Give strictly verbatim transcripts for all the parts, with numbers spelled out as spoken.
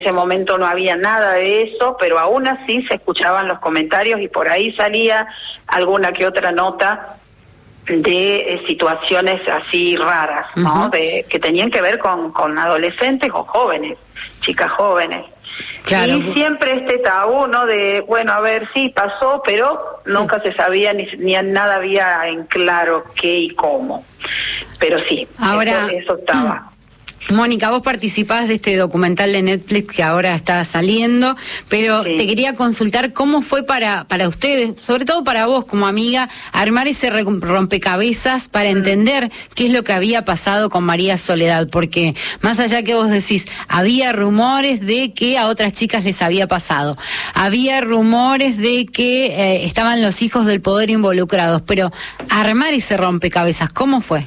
ese momento no había nada de eso, pero aún así se escuchaban los comentarios y por ahí salía alguna que otra nota de eh, situaciones así raras, ¿no? Uh-huh. De, que tenían que ver con, con adolescentes o jóvenes, chicas jóvenes. Claro. Y siempre este tabú, ¿no? De, bueno, a ver, sí, pasó, pero nunca sí. se sabía ni, ni nada había en claro qué y cómo. Pero sí, ahora, eso, eso estaba. Mónica, vos participás de este documental de Netflix que ahora está saliendo, pero sí. te quería consultar cómo fue para para ustedes, sobre todo para vos como amiga, armar ese rompecabezas para mm. entender qué es lo que había pasado con María Soledad, porque más allá que vos decís, había rumores de que a otras chicas les había pasado, había rumores de que eh, estaban los hijos del poder involucrados, pero armar ese rompecabezas, ¿cómo fue?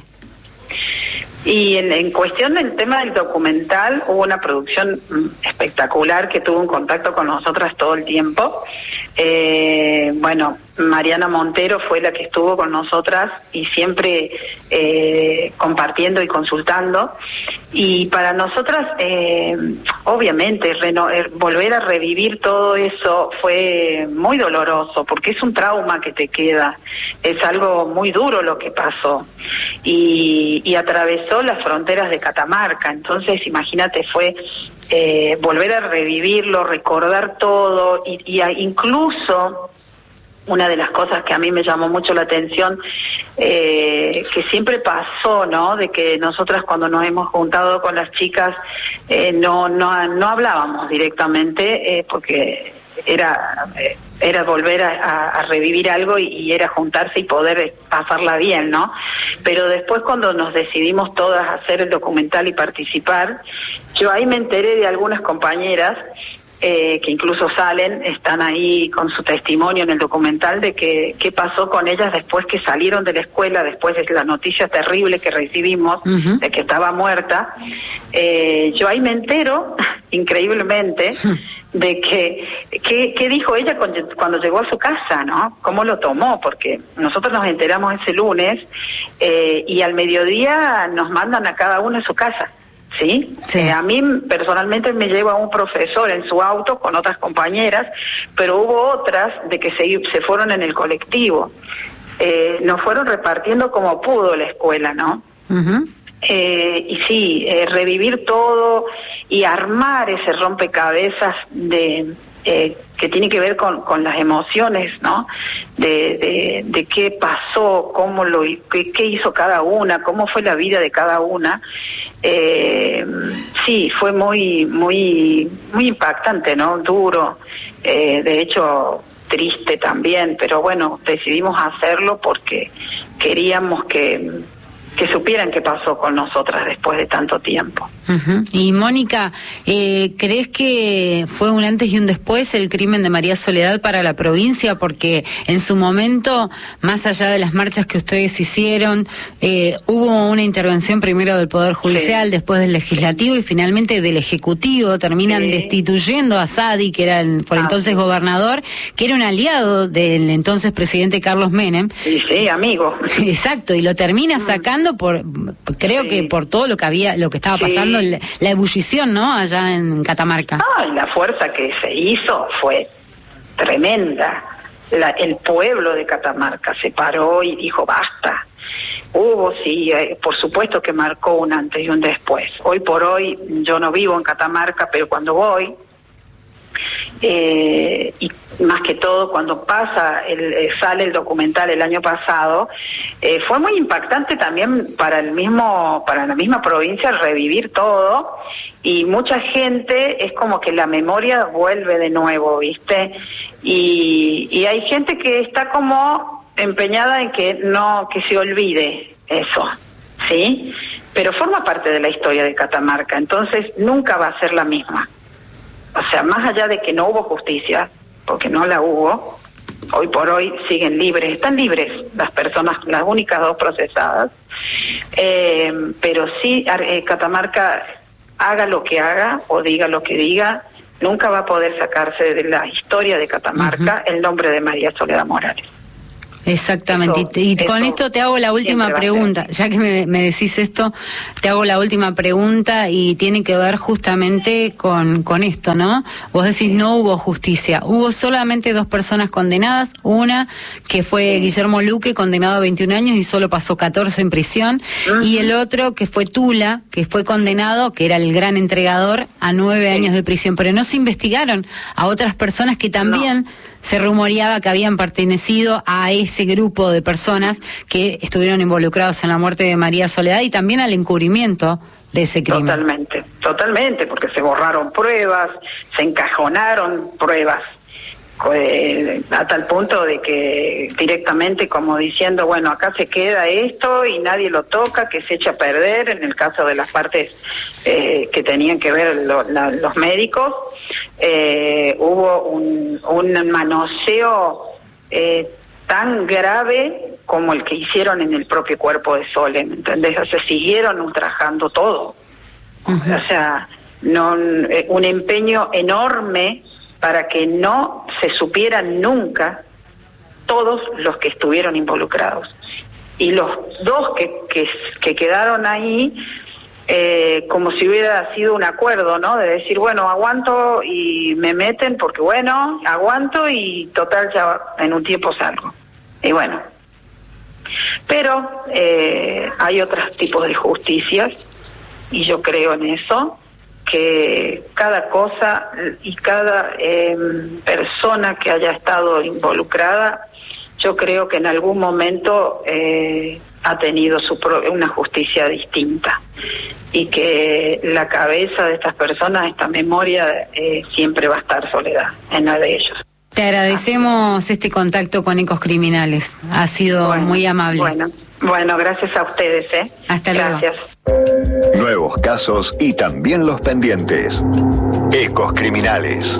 Y en, en cuestión del tema del documental, hubo una producción espectacular que tuvo un contacto con nosotras todo el tiempo. Eh, bueno, Mariana Montero fue la que estuvo con nosotras y siempre eh, compartiendo y consultando. Y para nosotras, eh, obviamente, reno, eh, volver a revivir todo eso fue muy doloroso, porque es un trauma que te queda, es algo muy duro lo que pasó. Y, y atravesó las fronteras de Catamarca, entonces imagínate, fue eh, volver a revivirlo, recordar todo, y, y a, incluso una de las cosas que a mí me llamó mucho la atención, eh, que siempre pasó, ¿no? De que nosotras cuando nos hemos juntado con las chicas eh, no, no, no hablábamos directamente, eh, porque era eh, era volver a, a, a revivir algo y, y era juntarse y poder pasarla bien, ¿no? Pero después cuando nos decidimos todas a hacer el documental y participar, yo ahí me enteré de algunas compañeras eh, que incluso salen, están ahí con su testimonio en el documental de que qué pasó con ellas después que salieron de la escuela, después de la noticia terrible que recibimos, uh-huh. de que estaba muerta. Eh, yo ahí me entero, increíblemente, uh-huh. de que, que, que dijo ella cuando, cuando llegó a su casa, ¿no? Cómo lo tomó, porque nosotros nos enteramos ese lunes eh, y al mediodía nos mandan a cada uno a su casa, ¿sí? sí. Eh, a mí personalmente me lleva un profesor en su auto con otras compañeras, pero hubo otras de que se, se fueron en el colectivo. Eh, nos fueron repartiendo como pudo la escuela, ¿no? Uh-huh. Eh, y sí, eh, revivir todo y armar ese rompecabezas de eh, que tiene que ver con, con las emociones, ¿no? De, de, de qué pasó, cómo lo, qué, qué hizo cada una, cómo fue la vida de cada una. Eh, sí, fue muy, muy, muy impactante, ¿no? Duro, eh, de hecho triste también, pero bueno, decidimos hacerlo porque queríamos que que supieran qué pasó con nosotras después de tanto tiempo. Uh-huh. Y Mónica, eh, ¿crees que fue un antes y un después el crimen de María Soledad para la provincia? Porque en su momento, más allá de las marchas que ustedes hicieron, eh, hubo una intervención primero del Poder Judicial, sí. después del Legislativo y finalmente del Ejecutivo. Terminan sí. destituyendo a Sadi, que era el por ah, entonces sí. gobernador, que era un aliado del entonces presidente Carlos Menem. Sí, sí, amigo. Exacto, y lo termina sacando por, creo sí. que por todo lo que había, lo que estaba pasando, sí. la, la ebullición, ¿no? Allá en Catamarca. Ah, y la fuerza que se hizo fue tremenda. La, el pueblo de Catamarca se paró y dijo basta. Hubo, sí, eh, por supuesto que marcó un antes y un después. Hoy por hoy, yo no vivo en Catamarca, pero cuando voy, eh, y más que todo cuando pasa el, eh, sale el documental el año pasado, eh, fue muy impactante también para el mismo para la misma provincia revivir todo, y mucha gente es como que la memoria vuelve de nuevo, ¿viste? Y, y hay gente que está como empeñada en que no, que se olvide eso, ¿sí? Pero forma parte de la historia de Catamarca, entonces nunca va a ser la misma. O sea, más allá de que no hubo justicia, porque no la hubo, hoy por hoy siguen libres, están libres las personas, las únicas dos procesadas, eh, pero sí eh, Catamarca, haga lo que haga o diga lo que diga, nunca va a poder sacarse de la historia de Catamarca uh-huh. el nombre de María Soledad Morales. Exactamente, eso, y, y con esto te hago la última pregunta, ya que me, me decís esto, te hago la última pregunta y tiene que ver justamente con, con esto, ¿no? Vos decís sí. No hubo justicia, hubo solamente dos personas condenadas, una que fue sí. Guillermo Luque, condenado a veintiún años y solo pasó catorce en prisión, uh-huh. y el otro que fue Tula, que fue condenado, que era el gran entregador, a nueve sí. años de prisión, pero no se investigaron a otras personas que también... No. Se rumoreaba que habían pertenecido a ese grupo de personas que estuvieron involucrados en la muerte de María Soledad y también al encubrimiento de ese crimen. Totalmente, totalmente, porque se borraron pruebas, se encajonaron pruebas, eh, a tal punto de que directamente como diciendo, bueno, acá se queda esto y nadie lo toca, que se echa a perder, en el caso de las partes eh, que tenían que ver lo, la, los médicos. Eh, hubo un, un manoseo eh, tan grave como el que hicieron en el propio cuerpo de Sole, ¿me entendés? O sea, siguieron ultrajando todo. Uh-huh. O sea, no, eh, un empeño enorme para que no se supieran nunca todos los que estuvieron involucrados. Y los dos que, que, que quedaron ahí, Eh, como si hubiera sido un acuerdo, ¿no? De decir, bueno, aguanto y me meten porque, bueno, aguanto y total ya en un tiempo salgo. Y bueno, pero eh, hay otros tipos de justicias y yo creo en eso, que cada cosa y cada eh, persona que haya estado involucrada, yo creo que en algún momento eh, ha tenido su pro- una justicia distinta y que la cabeza de estas personas, esta memoria, eh, siempre va a estar Soledad en la de ellos. Te agradecemos este contacto con Ecos Criminales, ha sido bueno, muy amable. Bueno, bueno, gracias a ustedes, ¿eh? Hasta gracias. luego. Nuevos casos y también los pendientes. Ecos Criminales.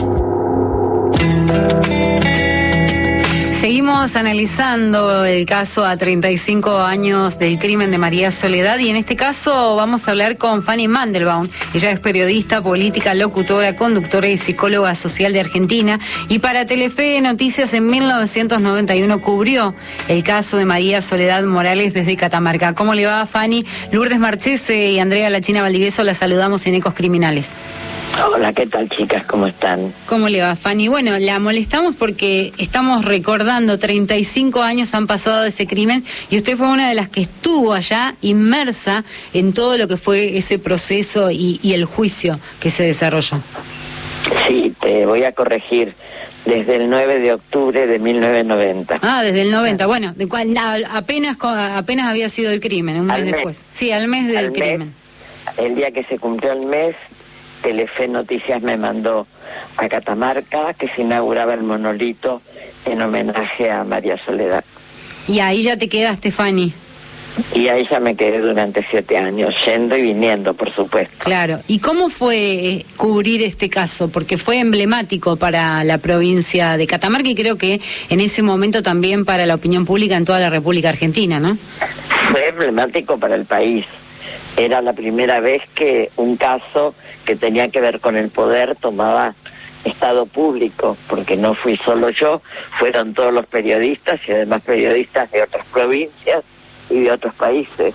Seguimos analizando el caso a treinta y cinco años del crimen de María Soledad y en este caso vamos a hablar con Fanny Mandelbaum. Ella es periodista, política, locutora, conductora y psicóloga social de Argentina y para Telefe Noticias en mil novecientos noventa y uno cubrió el caso de María Soledad Morales desde Catamarca. ¿Cómo le va, Fanny? Lourdes Marchese y Andrea La China Valdivieso la saludamos en Ecos Criminales. Hola, ¿qué tal, chicas? ¿Cómo están? ¿Cómo le va, Fanny? Bueno, la molestamos porque estamos recordando, treinta y cinco años han pasado de ese crimen y usted fue una de las que estuvo allá inmersa en todo lo que fue ese proceso y, y el juicio que se desarrolló. Sí, te voy a corregir. Desde el nueve de octubre de mil novecientos noventa. Ah, desde el noventa, bueno, de cual, apenas apenas había sido el crimen, un mes, mes después. Sí, al mes del al crimen. Mes, el día que se cumplió el mes, Telefe Noticias me mandó a Catamarca que se inauguraba el monolito en homenaje a María Soledad. Y ahí ya te quedaste, Fanny. Y ahí ya me quedé durante siete años, yendo y viniendo, por supuesto. Claro. ¿Y cómo fue eh, cubrir este caso? Porque fue emblemático para la provincia de Catamarca y creo que en ese momento también para la opinión pública en toda la República Argentina, ¿no? Fue emblemático para el país. Era la primera vez que un caso que tenía que ver con el poder tomaba estado público, porque no fui solo yo, fueron todos los periodistas y además periodistas de otras provincias y de otros países.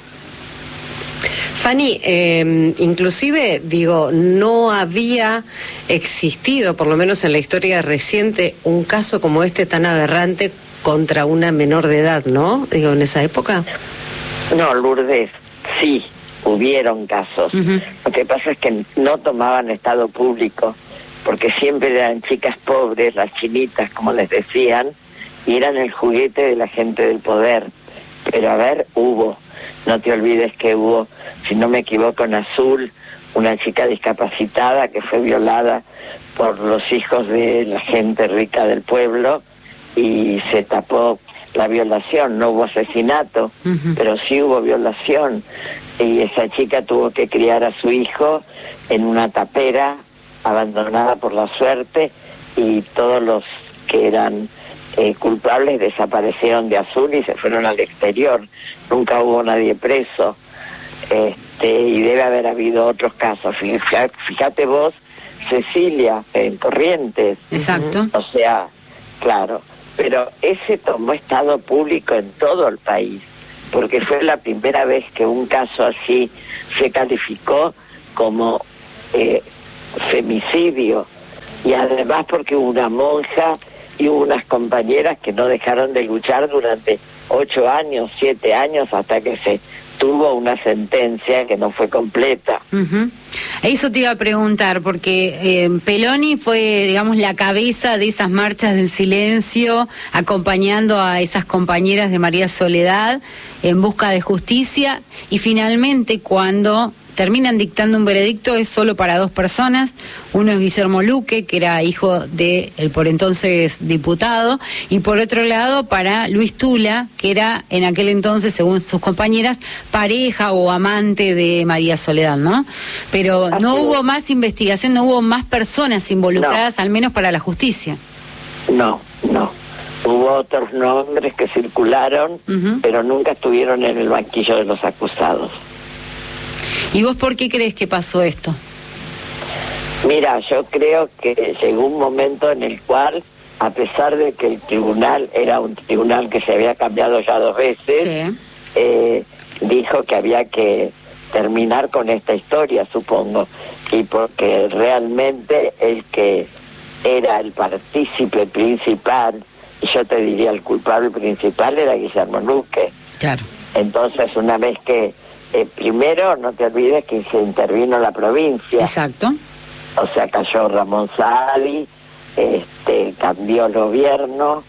Fanny, eh, inclusive, digo, no había existido, por lo menos en la historia reciente, un caso como este tan aberrante contra una menor de edad, ¿no? Digo, en esa época. No, Lourdes, sí. Hubieron casos. Uh-huh. Lo que pasa es que no tomaban estado público, porque siempre eran chicas pobres, las chinitas, como les decían, y eran el juguete de la gente del poder. Pero a ver, hubo. No te olvides que hubo, si no me equivoco, en Azul, una chica discapacitada que fue violada por los hijos de la gente rica del pueblo y se tapó la violación. No hubo asesinato, uh-huh. pero sí hubo violación. Y esa chica tuvo que criar a su hijo en una tapera abandonada por la suerte y todos los que eran eh, culpables desaparecieron de Azul y se fueron al exterior. Nunca hubo nadie preso. Este, y debe haber habido otros casos. Fíjate, fíjate vos, Cecilia, en Corrientes. Exacto. O sea, claro, pero ese tomó estado público en todo el país, porque fue la primera vez que un caso así se calificó como eh, femicidio, y además porque hubo una monja y hubo unas compañeras que no dejaron de luchar durante ocho años, siete años, hasta que se tuvo una sentencia que no fue completa. Uh-huh. Eso te iba a preguntar, porque eh, Peloni fue, digamos, la cabeza de esas marchas del silencio, acompañando a esas compañeras de María Soledad en busca de justicia, y finalmente cuando terminan dictando un veredicto es solo para dos personas. Uno es Guillermo Luque, que era hijo de el por entonces diputado, y por otro lado para Luis Tula, que era en aquel entonces, según sus compañeras, pareja o amante de María Soledad, ¿no? Pero Así no es. Hubo más investigación, no hubo más personas involucradas, no. Al menos para la justicia. No, no. Hubo otros nombres que circularon, uh-huh. pero nunca estuvieron en el banquillo de los acusados. ¿Y vos por qué crees que pasó esto? Mira, yo creo que llegó un momento en el cual, a pesar de que el tribunal era un tribunal que se había cambiado ya dos veces, sí. eh, dijo que había que terminar con esta historia, supongo, y porque realmente el que era el partícipe principal, y yo te diría el culpable principal, era Guillermo Luque. Claro. Entonces, una vez que Eh, primero, no te olvides que se intervino la provincia. Exacto. O sea, cayó Ramón Saadi, este, cambió el gobierno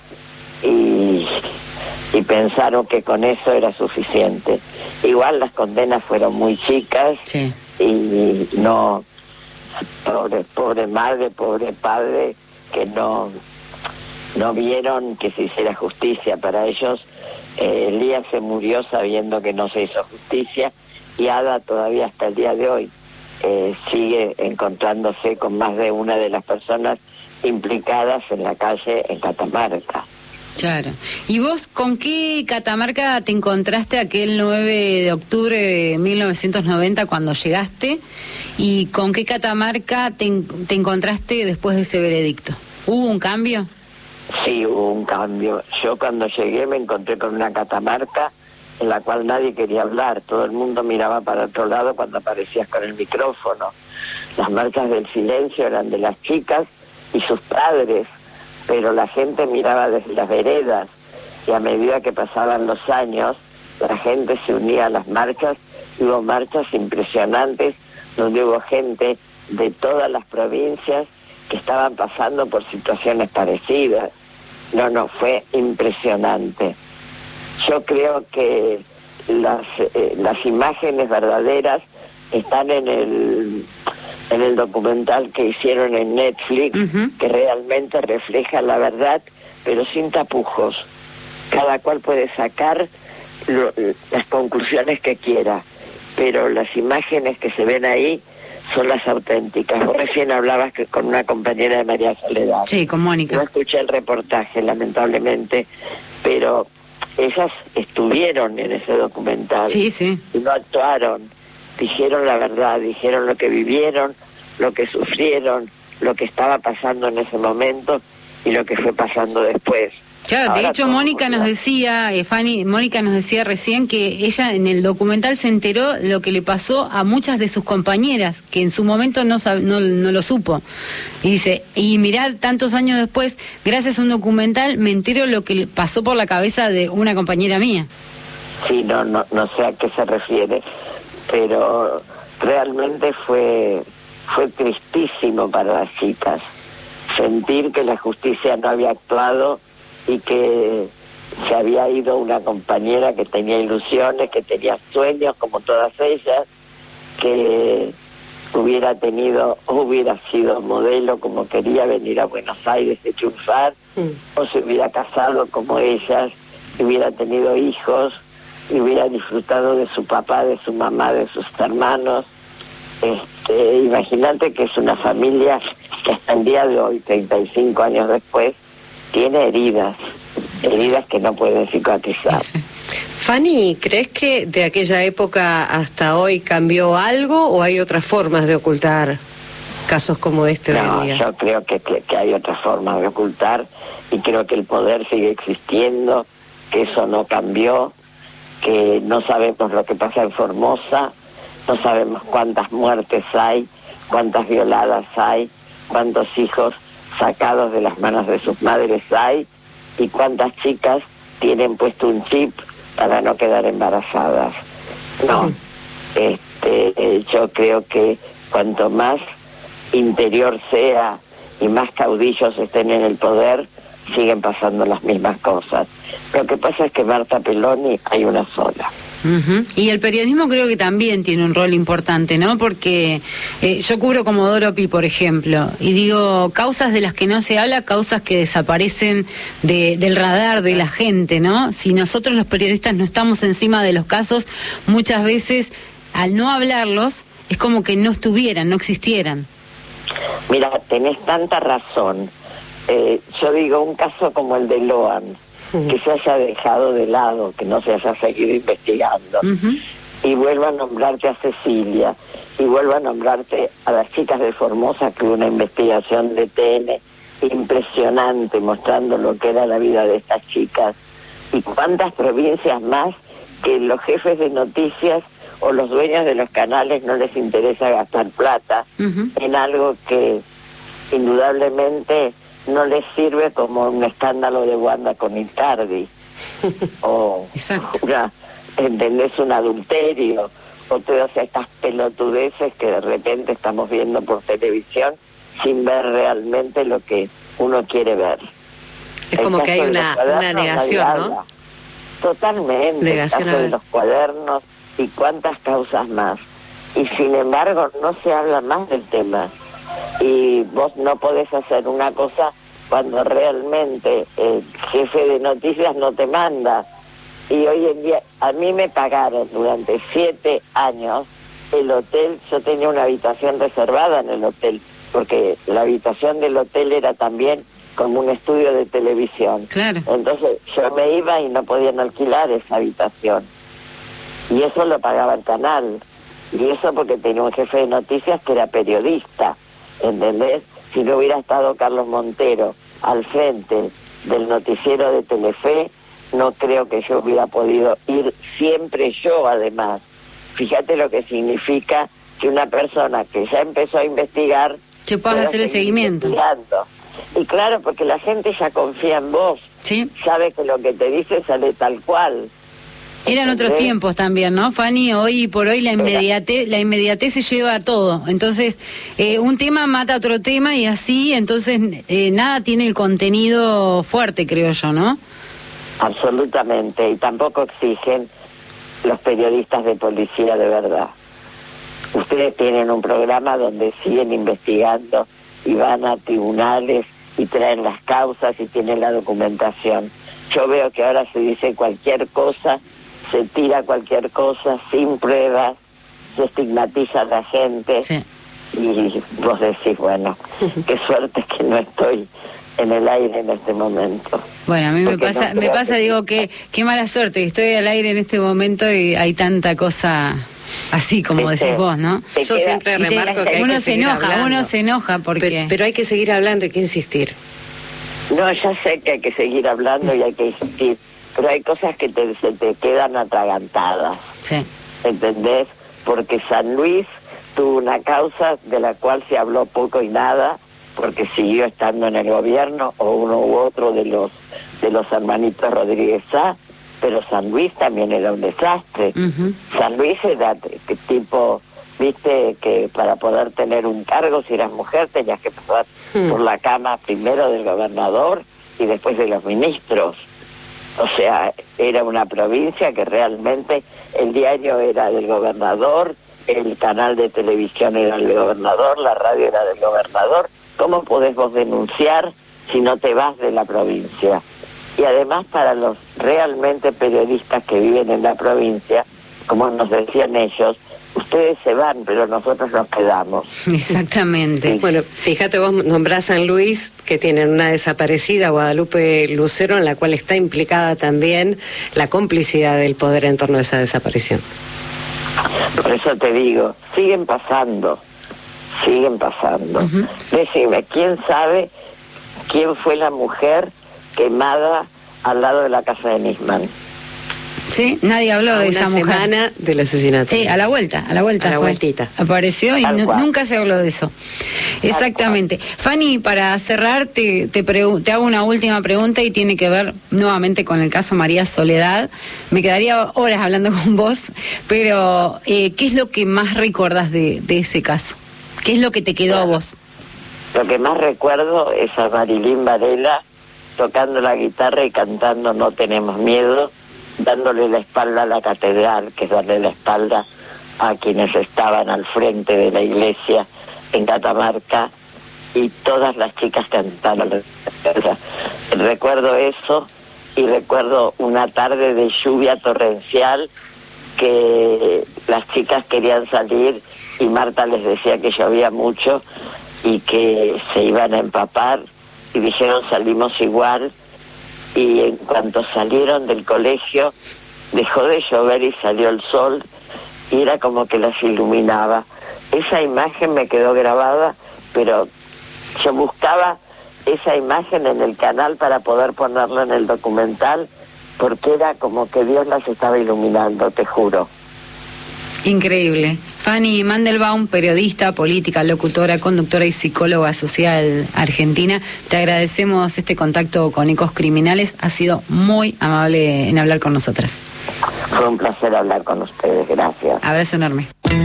y, y pensaron que con eso era suficiente. Igual las condenas fueron muy chicas, sí. y no, pobre, pobre madre, pobre padre, que no, no vieron que se hiciera justicia para ellos. Eh, Elías se murió sabiendo que no se hizo justicia, y Ada todavía hasta el día de hoy eh, sigue encontrándose con más de una de las personas implicadas en la calle en Catamarca. Claro. ¿Y vos con qué Catamarca te encontraste aquel nueve de octubre de mil novecientos noventa cuando llegaste? ¿Y con qué Catamarca te, te encontraste después de ese veredicto? ¿Hubo un cambio? Sí, hubo un cambio. Yo cuando llegué me encontré con una Catamarca en la cual nadie quería hablar. Todo el mundo miraba para otro lado cuando aparecías con el micrófono. Las marchas del silencio eran de las chicas y sus padres, pero la gente miraba desde las veredas, y a medida que pasaban los años, la gente se unía a las marchas. Hubo marchas impresionantes donde hubo gente de todas las provincias que estaban pasando por situaciones parecidas. No, no, fue impresionante. Yo creo que las eh, las imágenes verdaderas están en el en el documental que hicieron en Netflix, uh-huh. que realmente refleja la verdad, pero sin tapujos. Cada cual puede sacar lo, las conclusiones que quiera, pero las imágenes que se ven ahí son las auténticas. Vos recién hablabas que con una compañera de María Soledad. Sí, con Mónica. No escuché el reportaje, lamentablemente, pero ellas estuvieron en ese documental. Sí, sí. Y no actuaron. Dijeron la verdad, dijeron lo que vivieron, lo que sufrieron, lo que estaba pasando en ese momento y lo que fue pasando después. Claro, de hecho Mónica nos decía, eh, Fanny, Mónica nos decía recién que ella en el documental se enteró lo que le pasó a muchas de sus compañeras, que en su momento no sab, no, no lo supo. Y dice, y mirá, tantos años después, gracias a un documental, me entero lo que le pasó por la cabeza de una compañera mía. Sí, no, no, no sé a qué se refiere, pero realmente fue, fue tristísimo para las chicas sentir que la justicia no había actuado y que se había ido una compañera que tenía ilusiones, que tenía sueños como todas ellas, que hubiera tenido, hubiera sido modelo como quería, venir a Buenos Aires de triunfar, mm. o se hubiera casado como ellas, hubiera tenido hijos, y hubiera disfrutado de su papá, de su mamá, de sus hermanos. Este, imagínate que es una familia que hasta el día de hoy, treinta y cinco años después, tiene heridas, heridas que no pueden cicatrizar. Sí. Fanny, ¿crees que de aquella época hasta hoy cambió algo o hay otras formas de ocultar casos como este no, hoy en día? Yo creo que, que, que hay otra forma de ocultar y creo que el poder sigue existiendo, que eso no cambió, que no sabemos lo que pasa en Formosa, no sabemos cuántas muertes hay, cuántas violadas hay, cuántos hijos sacados de las manos de sus madres hay y cuántas chicas tienen puesto un chip para no quedar embarazadas. No, este, eh, yo creo que cuanto más interior sea y más caudillos estén en el poder, siguen pasando las mismas cosas. Lo que pasa es que Marta Peloni hay una sola. Uh-huh. Y el periodismo creo que también tiene un rol importante, ¿no? Porque eh, yo cubro Comodoro Pi, por ejemplo, y digo, causas de las que no se habla, causas que desaparecen de, del radar de la gente, ¿no? Si nosotros los periodistas no estamos encima de los casos, muchas veces al no hablarlos es como que no estuvieran, no existieran. Mira, tenés tanta razón. Eh, yo digo, un caso como el de Loan, que se haya dejado de lado, que no se haya seguido investigando, uh-huh. y vuelvo a nombrarte a Cecilia, y vuelvo a nombrarte a las chicas de Formosa, que hubo una investigación de T N impresionante mostrando lo que era la vida de estas chicas, y cuántas provincias más que los jefes de noticias o los dueños de los canales no les interesa gastar plata uh-huh. en algo que indudablemente no les sirve, como un escándalo de Wanda con Icardi o una, ¿entendés? Un adulterio o todas estas pelotudeces que de repente estamos viendo por televisión sin ver realmente lo que uno quiere ver. Es el como que hay una, una negación, ¿no? Totalmente. Negación el caso de los cuadernos y cuántas causas más. Y sin embargo no se habla más del tema. Y vos no podés hacer una cosa cuando realmente el jefe de noticias no te manda. Y hoy en día, a mí me pagaron durante siete años el hotel. Yo tenía una habitación reservada en el hotel, porque la habitación del hotel era también como un estudio de televisión. Claro. Entonces yo me iba y no podían alquilar esa habitación. Y eso lo pagaba el canal. Y eso porque tenía un jefe de noticias que era periodista, ¿entendés? Si no hubiera estado Carlos Montero al frente del noticiero de Telefe, no creo que yo hubiera podido ir siempre yo, además. Fíjate lo que significa que una persona que ya empezó a investigar... que puedas hacer el seguimiento. Y claro, porque la gente ya confía en vos. Sí. Sabe que lo que te dice sale tal cual. Eran otros tiempos también, ¿no, Fanny? Hoy por hoy la inmediatez, la inmediatez se lleva a todo. Entonces, eh, un tema mata a otro tema y así, entonces eh, nada tiene el contenido fuerte, creo yo, ¿no? Absolutamente, y tampoco exigen los periodistas de policía de verdad. Ustedes tienen un programa donde siguen investigando y van a tribunales y traen las causas y tienen la documentación. Yo veo que ahora se dice cualquier cosa, se tira cualquier cosa sin pruebas, se estigmatiza a la gente. Sí. Y vos decís, bueno, qué suerte que no estoy en el aire en este momento. Bueno, a mí me pasa, no me pasa, que... digo, que qué mala suerte que estoy al aire en este momento y hay tanta cosa así como sí, decís sí. vos, ¿no? Yo queda, siempre remarco te, que hay uno que se seguir enoja, hablando. uno se enoja porque... Pero, pero hay que seguir hablando, hay que insistir. No, ya sé que hay que seguir hablando y hay que insistir, pero hay cosas que te, se te quedan atragantadas. Sí. ¿Entendés? Porque San Luis tuvo una causa de la cual se habló poco y nada, porque siguió estando en el gobierno, o uno u otro de los de los hermanitos Rodríguez Sá, pero San Luis también era un desastre. Uh-huh. San Luis era que tipo, viste, que para poder tener un cargo, si eras mujer, tenías que pasar uh-huh. por la cama primero del gobernador y después de los ministros. O sea, era una provincia que realmente el diario era del gobernador, el canal de televisión era del gobernador, la radio era del gobernador. ¿Cómo podés vos denunciar si no te vas de la provincia? Y además para los realmente periodistas que viven en la provincia, como nos decían ellos, ustedes se van, pero nosotros nos quedamos. Exactamente. Sí. Bueno, fíjate, vos nombrás San Luis, que tienen una desaparecida, Guadalupe Lucero, en la cual está implicada también la complicidad del poder en torno a esa desaparición. Por eso te digo, siguen pasando. siguen pasando. Uh-huh. Decime, ¿quién sabe quién fue la mujer quemada al lado de la casa de Nisman? Sí, nadie habló de esa mujer. Una semana del asesinato. Sí, a la vuelta, a la vuelta. A la fue. vueltita. Apareció y nu- nunca se habló de eso. Exactamente. Fanny, para cerrar, te, te, pregu- te hago una última pregunta y tiene que ver nuevamente con el caso María Soledad. Me quedaría horas hablando con vos, pero eh, ¿qué es lo que más recuerdas de, de ese caso? ¿Qué es lo que te quedó a vos? Lo que más recuerdo es a Marilyn Varela tocando la guitarra y cantando No tenemos miedo, dándole la espalda a la catedral, que es darle la espalda a quienes estaban al frente de la iglesia en Catamarca, y todas las chicas cantaron. Recuerdo eso, y recuerdo una tarde de lluvia torrencial que las chicas querían salir y Marta les decía que llovía mucho y que se iban a empapar, y dijeron salimos igual, y en cuanto salieron del colegio dejó de llover y salió el sol y era como que las iluminaba. Esa imagen me quedó grabada, pero yo buscaba esa imagen en el canal para poder ponerla en el documental, porque era como que Dios las estaba iluminando, te juro. Increíble. Fanny Mandelbaum, periodista, política, locutora, conductora y psicóloga social argentina, te agradecemos este contacto con Ecos Criminales. Ha sido muy amable en hablar con nosotras. Fue un placer hablar con ustedes, gracias. Abrazo enorme.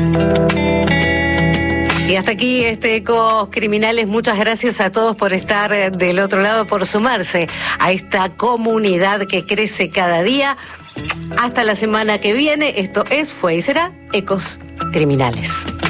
Y hasta aquí este Ecos Criminales. Muchas gracias a todos por estar del otro lado, por sumarse a esta comunidad que crece cada día. Hasta la semana que viene. Esto es, fue y será Ecos Criminales.